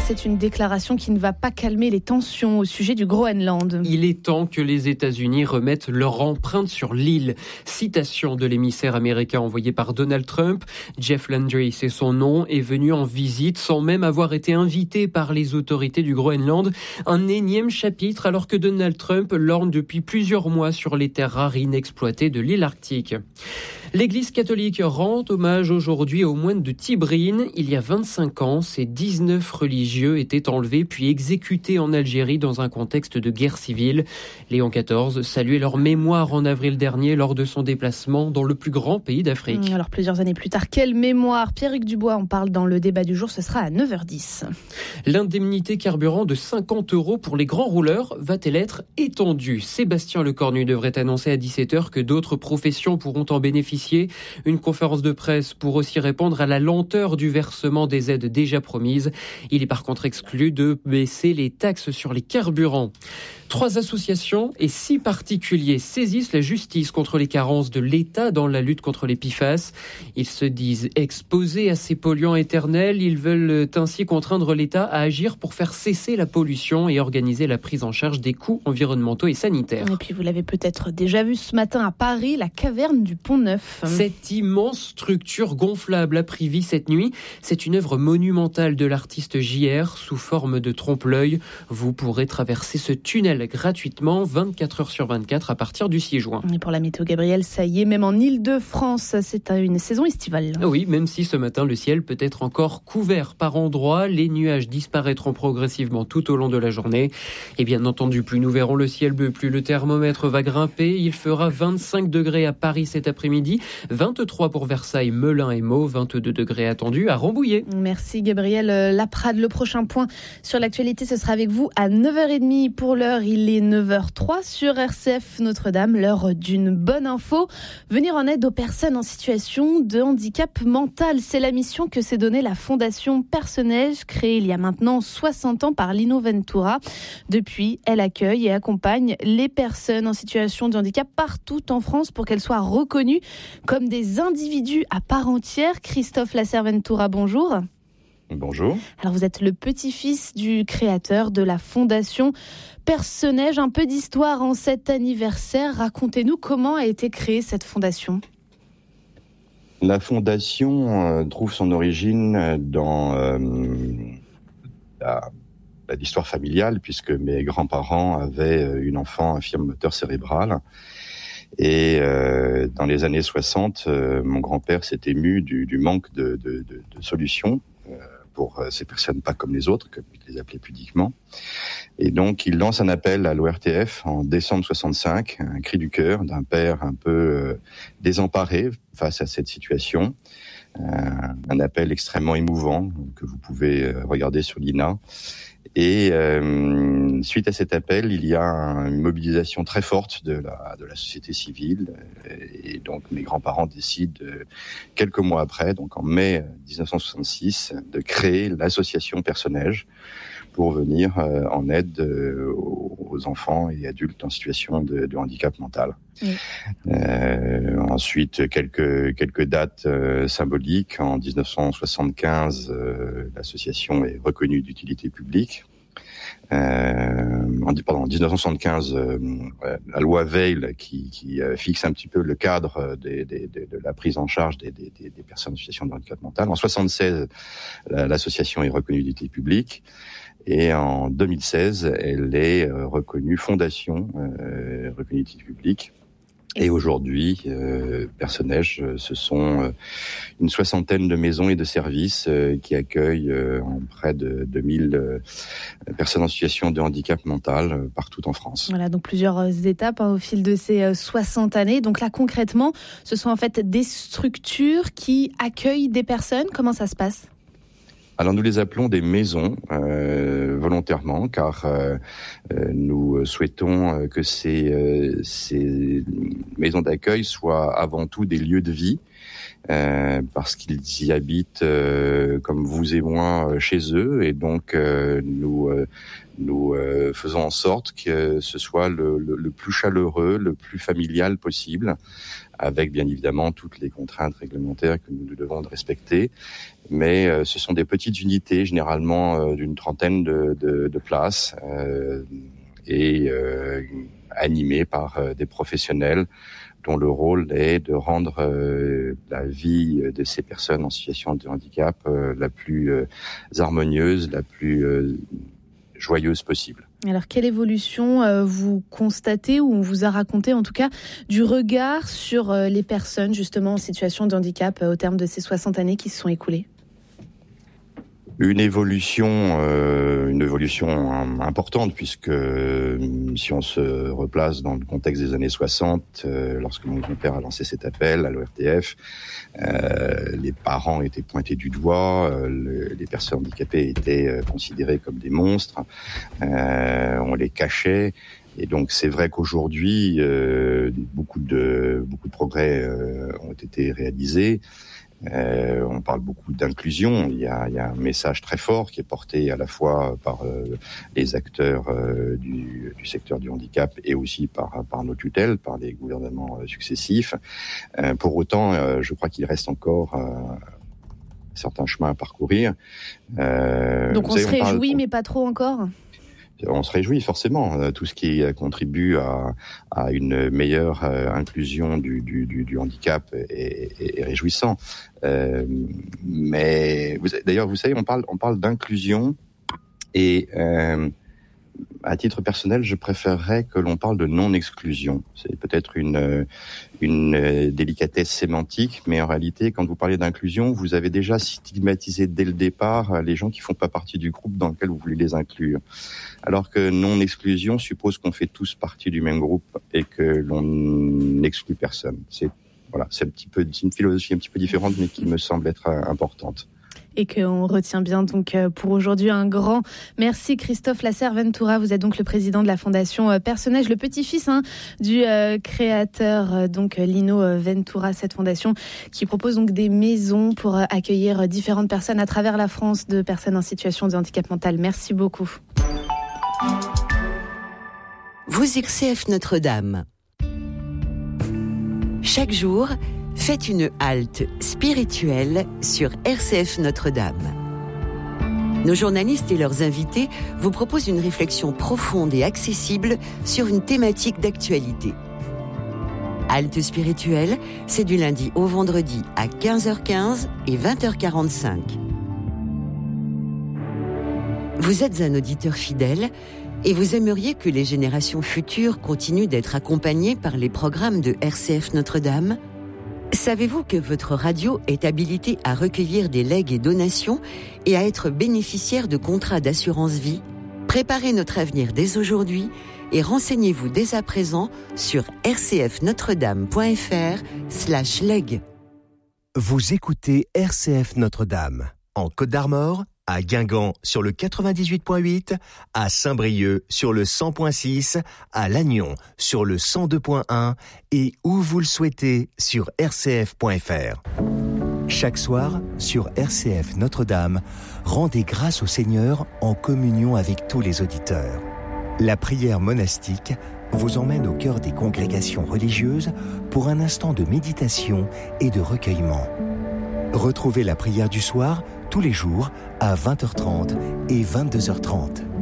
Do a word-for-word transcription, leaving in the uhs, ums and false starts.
c'est une déclaration qui ne va pas calmer les tensions au sujet du Groenland. Il est temps que les États-Unis remettent leur empreinte sur l'île. Citation de l'émissaire américain envoyé par Donald Trump. Jeff Landry, c'est son nom, est venu en visite sans même avoir été invité par les autorités du Groenland. Un énième chapitre alors que Donald Trump lorgne depuis plusieurs mois sur les terres rares inexploitées de l'île arctique. L'Église catholique rend hommage aujourd'hui aux moines de Tibrine. Il y a vingt-cinq ans, ces dix-neuf religieux étaient enlevés puis exécutés en Algérie dans un contexte de guerre civile. Léon quatorze saluait leur mémoire en avril dernier lors de son déplacement dans le plus grand pays d'Afrique. Alors plusieurs années plus tard, quelle mémoire ? Pierrick Dubois en parle dans le débat du jour, ce sera à neuf heures dix. L'indemnité carburant de cinquante euros pour les grands rouleurs va-t-elle être étendue ? Sébastien Lecornu devrait annoncer à dix-sept heures que d'autres professions pourront en bénéficier. Une conférence de presse pour aussi répondre à la lenteur du versement des aides déjà promises. Il est par contre exclu de baisser les taxes sur les carburants. Trois associations et six particuliers saisissent la justice contre les carences de l'État dans la lutte contre les P F A S. Ils se disent exposés à ces polluants éternels. Ils veulent ainsi contraindre l'État à agir pour faire cesser la pollution et organiser la prise en charge des coûts environnementaux et sanitaires. Et puis vous l'avez peut-être déjà vu ce matin à Paris, la caverne du Pont-Neuf. Cette immense structure gonflable a pris vie cette nuit. C'est une œuvre monumentale de l'artiste J R sous forme de trompe-l'œil. Vous pourrez traverser ce tunnel gratuitement vingt-quatre heures sur vingt-quatre à partir du six juin. Et pour la météo, Gabriel, ça y est, même en Île-de-France, c'est une saison estivale. Oui, même si ce matin, le ciel peut être encore couvert par endroits, les nuages disparaîtront progressivement tout au long de la journée. Et bien entendu, plus nous verrons le ciel bleu, plus le thermomètre va grimper. Il fera vingt-cinq degrés à Paris cet après-midi, vingt-trois pour Versailles, Melun et Meaux, vingt-deux degrés attendus à Rambouillet. Merci Gabriel Laprade. Le prochain point sur l'actualité, ce sera avec vous à neuf heures trente. Pour l'heure, il est neuf heures trois sur R C F Notre-Dame, l'heure d'une bonne info. Venir en aide aux personnes en situation de handicap mental, c'est la mission que s'est donnée la Fondation Personnage, créée il y a maintenant soixante ans par Lino Ventura. Depuis, elle accueille et accompagne les personnes en situation de handicap partout en France pour qu'elles soient reconnues comme des individus à part entière. Christophe Lasserre-Ventura, bonjour. Bonjour. Alors vous êtes le petit-fils du créateur de la Fondation Personnage. Un peu d'histoire en cet anniversaire. Racontez-nous comment a été créée cette fondation. La fondation euh, trouve son origine dans euh, la, l'histoire familiale, puisque mes grands-parents avaient une enfant infirme moteur cérébral. Et euh, dans les années soixante, euh, mon grand-père s'est ému du, du manque de, de, de, de solutions euh, pour ces personnes pas comme les autres, comme il les appelait pudiquement. Et donc, il lance un appel à l'O R T F en décembre soixante-cinq, un cri du cœur d'un père un peu euh, désemparé face à cette situation. Euh, un appel extrêmement émouvant que vous pouvez regarder sur l'I N A. Et euh, suite à cet appel, il y a une mobilisation très forte de la, de la société civile. Et donc, mes grands-parents décident, euh, quelques mois après, donc en mai dix-neuf cent soixante-six, de créer l'association Personnage pour venir euh, en aide euh, aux enfants et adultes en situation de, de handicap mental. Oui. Euh, ensuite, quelques quelques dates euh, symboliques. En dix-neuf cent soixante-quinze, euh, l'association est reconnue d'utilité publique. Euh, en, pardon, en dix-neuf cent soixante-quinze, euh, la loi Veil qui, qui euh, fixe un petit peu le cadre des, des, des, de la prise en charge des, des, des personnes en situation de handicap mental. En soixante-seize, la, l'association est reconnue d'utilité publique. Et en deux mille seize, elle est euh, reconnue fondation, euh, reconnue d'utilité publique. Et aujourd'hui, euh, Personnage, ce sont euh, une soixantaine de maisons et de services euh, qui accueillent euh, près de deux mille euh, personnes en situation de handicap mental euh, partout en France. Voilà, donc plusieurs étapes hein, au fil de ces euh, soixante années. Donc là, concrètement, ce sont en fait des structures qui accueillent des personnes. Comment ça se passe ? Alors nous les appelons des maisons euh, volontairement, car euh, euh, nous souhaitons que ces, euh, ces maisons d'accueil soient avant tout des lieux de vie euh, parce qu'ils y habitent euh, comme vous et moi euh, chez eux, et donc euh, nous euh, nous euh, faisons en sorte que ce soit le, le, le plus chaleureux, le plus familial possible, avec bien évidemment toutes les contraintes réglementaires que nous devons respecter. Mais euh, ce sont des petites unités, généralement euh, d'une trentaine de, de, de places, euh, et euh, animées par euh, des professionnels dont le rôle est de rendre euh, la vie de ces personnes en situation de handicap euh, la plus euh, harmonieuse, la plus euh, joyeuse possible. Alors, quelle évolution euh, vous constatez, ou on vous a raconté en tout cas, du regard sur euh, les personnes justement en situation de handicap euh, au terme de ces soixante années qui se sont écoulées ? Une évolution, euh, une évolution importante, puisque euh, si on se replace dans le contexte des années soixante, euh, lorsque mon grand-père a lancé cet appel à l'O R T F, euh, les parents étaient pointés du doigt, euh, le, les personnes handicapées étaient euh, considérées comme des monstres, euh, on les cachait. Et donc c'est vrai qu'aujourd'hui, euh, beaucoup de beaucoup de progrès euh, ont été réalisés. Euh, on parle beaucoup d'inclusion. Il y a, il y a un message très fort qui est porté à la fois par euh, les acteurs euh, du, du secteur du handicap et aussi par, par nos tutelles, par les gouvernements euh, successifs. Euh, pour autant, euh, je crois qu'il reste encore euh, certains chemins à parcourir. Euh, Donc on savez, se réjouit, on parle, mais pas trop encore ? On se réjouit forcément, tout ce qui contribue à, à une meilleure euh, inclusion du, du, du, du handicap est, est, est réjouissant. Euh, mais vous, d'ailleurs, vous savez, on parle, on parle d'inclusion, et euh, à titre personnel, je préférerais que l'on parle de non-exclusion. C'est peut-être une, une délicatesse sémantique, mais en réalité, quand vous parlez d'inclusion, vous avez déjà stigmatisé dès le départ les gens qui font pas partie du groupe dans lequel vous voulez les inclure. Alors que non-exclusion suppose qu'on fait tous partie du même groupe et que l'on n'exclut personne. C'est, voilà, c'est un petit peu, c'est une philosophie un petit peu différente, mais qui me semble être importante. Et qu'on retient bien donc pour aujourd'hui. Un grand merci Christophe Lasserre-Ventura. Vous êtes donc le président de la fondation Personnage, le petit-fils hein, du euh, créateur euh, donc Lino Ventura, cette fondation qui propose donc des maisons pour euh, accueillir différentes personnes à travers la France, de personnes en situation de handicap mental. Merci beaucoup. Vous R C F Notre-Dame. Chaque jour, faites une halte spirituelle sur R C F Notre-Dame. Nos journalistes et leurs invités vous proposent une réflexion profonde et accessible sur une thématique d'actualité. Halte spirituelle, c'est du lundi au vendredi à quinze heures quinze et vingt heures quarante-cinq. Vous êtes un auditeur fidèle et vous aimeriez que les générations futures continuent d'être accompagnées par les programmes de R C F Notre-Dame ? Savez-vous que votre radio est habilitée à recueillir des legs et donations et à être bénéficiaire de contrats d'assurance vie ? Préparez notre avenir dès aujourd'hui et renseignez-vous dès à présent sur rcfnotredame.fr slash leg. Vous écoutez R C F Notre-Dame en Côte d'Armor, à Guingamp sur le quatre-vingt-dix-huit virgule huit, à Saint-Brieuc sur le cent virgule six, à Lannion sur le cent deux virgule un et où vous le souhaitez sur r c f point f r. Chaque soir, sur R C F Notre-Dame, rendez grâce au Seigneur en communion avec tous les auditeurs. La prière monastique vous emmène au cœur des congrégations religieuses pour un instant de méditation et de recueillement. Retrouvez la prière du soir tous les jours à vingt heures trente et vingt-deux heures trente.